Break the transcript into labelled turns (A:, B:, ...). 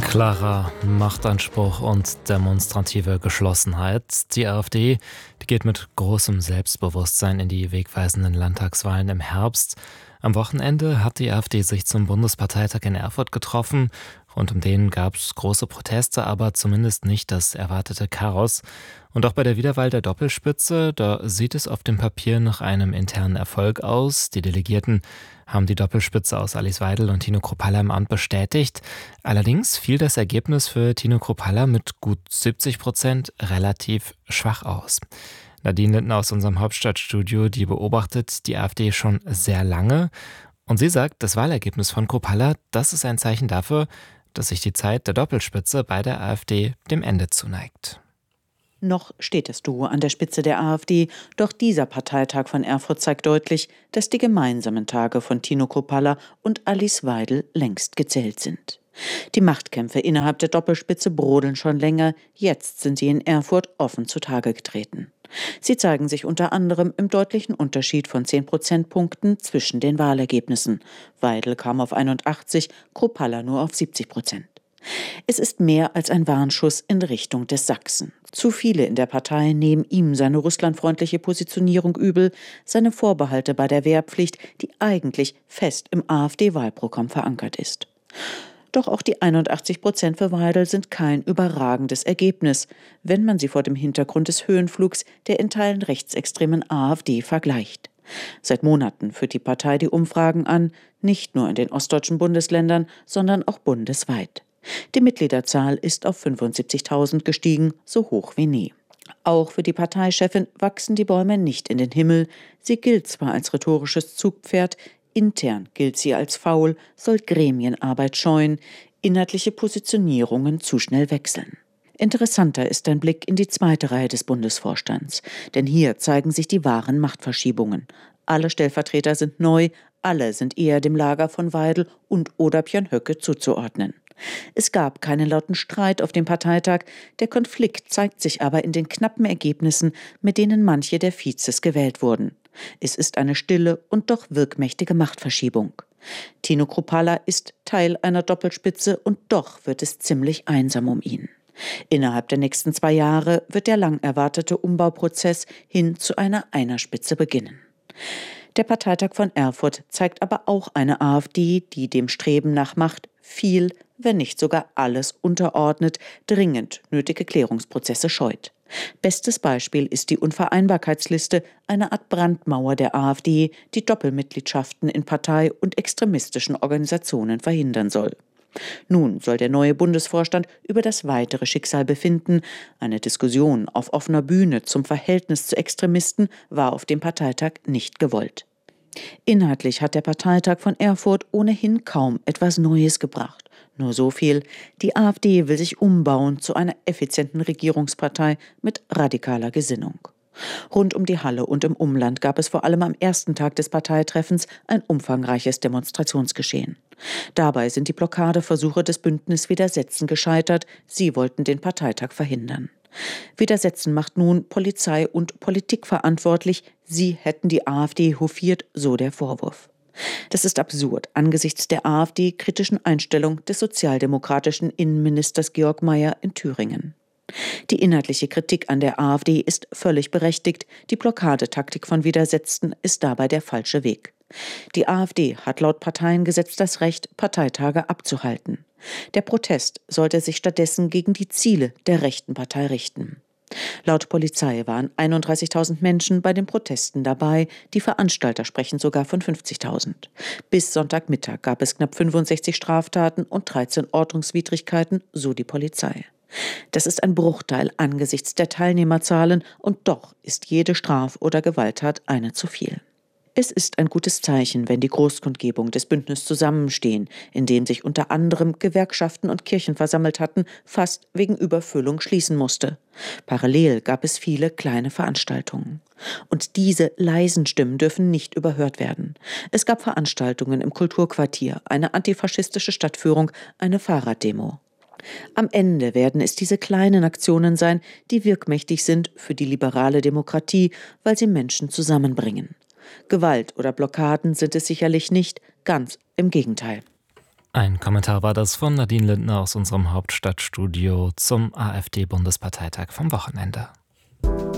A: Klarer Machtanspruch und demonstrative Geschlossenheit. Die AfD, die geht mit großem Selbstbewusstsein in die wegweisenden Landtagswahlen im Herbst. Am Wochenende hat die AfD sich zum Bundesparteitag in Erfurt getroffen. Rund um den gab es große Proteste, aber zumindest nicht das erwartete Chaos. Und auch bei der Wiederwahl der Doppelspitze, da sieht es auf dem Papier nach einem internen Erfolg aus. Die Delegierten haben die Doppelspitze aus Alice Weidel und Tino Kruppalla im Amt bestätigt. Allerdings fiel das Ergebnis für Tino Kruppalla mit gut 70% relativ schwach aus. Nadine Lindner aus unserem Hauptstadtstudio, die beobachtet die AfD schon sehr lange. Und sie sagt, das Wahlergebnis von Kruppalla, das ist ein Zeichen dafür, dass sich die Zeit der Doppelspitze bei der AfD dem Ende zuneigt.
B: Noch steht das Duo an der Spitze der AfD, doch dieser Parteitag von Erfurt zeigt deutlich, dass die gemeinsamen Tage von Tino Kruppalla und Alice Weidel längst gezählt sind. Die Machtkämpfe innerhalb der Doppelspitze brodeln schon länger, jetzt sind sie in Erfurt offen zutage getreten. Sie zeigen sich unter anderem im deutlichen Unterschied von 10 Prozentpunkten zwischen den Wahlergebnissen. Weidel kam auf 81, Kruppalla nur auf 70%. Es ist mehr als ein Warnschuss in Richtung des Sachsen. Zu viele in der Partei nehmen ihm seine russlandfreundliche Positionierung übel, seine Vorbehalte bei der Wehrpflicht, die eigentlich fest im AfD-Wahlprogramm verankert ist. Doch auch die 81% für Weidel sind kein überragendes Ergebnis, wenn man sie vor dem Hintergrund des Höhenflugs der in Teilen rechtsextremen AfD vergleicht. Seit Monaten führt die Partei die Umfragen an, nicht nur in den ostdeutschen Bundesländern, sondern auch bundesweit. Die Mitgliederzahl ist auf 75.000 gestiegen, so hoch wie nie. Auch für die Parteichefin wachsen die Bäume nicht in den Himmel. Sie gilt zwar als rhetorisches Zugpferd, intern gilt sie als faul, soll Gremienarbeit scheuen, inhaltliche Positionierungen zu schnell wechseln. Interessanter ist ein Blick in die zweite Reihe des Bundesvorstands, denn hier zeigen sich die wahren Machtverschiebungen. Alle Stellvertreter sind neu, alle sind eher dem Lager von Weidel und oder Björn Höcke zuzuordnen. Es gab keinen lauten Streit auf dem Parteitag, der Konflikt zeigt sich aber in den knappen Ergebnissen, mit denen manche der Vizes gewählt wurden. Es ist eine stille und doch wirkmächtige Machtverschiebung. Tino Kruppalla ist Teil einer Doppelspitze und doch wird es ziemlich einsam um ihn. Innerhalb der nächsten 2 Jahre wird der lang erwartete Umbauprozess hin zu einer Einerspitze beginnen. Der Parteitag von Erfurt zeigt aber auch eine AfD, die dem Streben nach Macht viel, wenn nicht sogar alles unterordnet, dringend nötige Klärungsprozesse scheut. Bestes Beispiel ist die Unvereinbarkeitsliste, eine Art Brandmauer der AfD, die Doppelmitgliedschaften in Partei- und extremistischen Organisationen verhindern soll. Nun soll der neue Bundesvorstand über das weitere Schicksal befinden. Eine Diskussion auf offener Bühne zum Verhältnis zu Extremisten war auf dem Parteitag nicht gewollt. Inhaltlich hat der Parteitag von Erfurt ohnehin kaum etwas Neues gebracht. Nur so viel: Die AfD will sich umbauen zu einer effizienten Regierungspartei mit radikaler Gesinnung. Rund um die Halle und im Umland gab es vor allem am ersten Tag des Parteitreffens ein umfangreiches Demonstrationsgeschehen. Dabei sind die Blockadeversuche des Bündnis Widersetzen gescheitert. Sie wollten den Parteitag verhindern. Widersetzen macht nun Polizei und Politik verantwortlich. Sie hätten die AfD hofiert, so der Vorwurf. Das ist absurd angesichts der AfD-kritischen Einstellung des sozialdemokratischen Innenministers Georg Mayer in Thüringen. Die inhaltliche Kritik an der AfD ist völlig berechtigt. Die Blockadetaktik von Widersetzten ist dabei der falsche Weg. Die AfD hat laut Parteiengesetz das Recht, Parteitage abzuhalten. Der Protest sollte sich stattdessen gegen die Ziele der rechten Partei richten. Laut Polizei waren 31.000 Menschen bei den Protesten dabei, die Veranstalter sprechen sogar von 50.000. Bis Sonntagmittag gab es knapp 65 Straftaten und 13 Ordnungswidrigkeiten, so die Polizei. Das ist ein Bruchteil angesichts der Teilnehmerzahlen und doch ist jede Straf- oder Gewalttat eine zu viel. Es ist ein gutes Zeichen, wenn die Großkundgebung des Bündnisses Zusammenstehen, in dem sich unter anderem Gewerkschaften und Kirchen versammelt hatten, fast wegen Überfüllung schließen musste. Parallel gab es viele kleine Veranstaltungen. Und diese leisen Stimmen dürfen nicht überhört werden. Es gab Veranstaltungen im Kulturquartier, eine antifaschistische Stadtführung, eine Fahrraddemo. Am Ende werden es diese kleinen Aktionen sein, die wirkmächtig sind für die liberale Demokratie, weil sie Menschen zusammenbringen. Gewalt oder Blockaden sind es sicherlich nicht, ganz im Gegenteil.
A: Ein Kommentar war das von Nadine Lindner aus unserem Hauptstadtstudio zum AfD-Bundesparteitag vom Wochenende.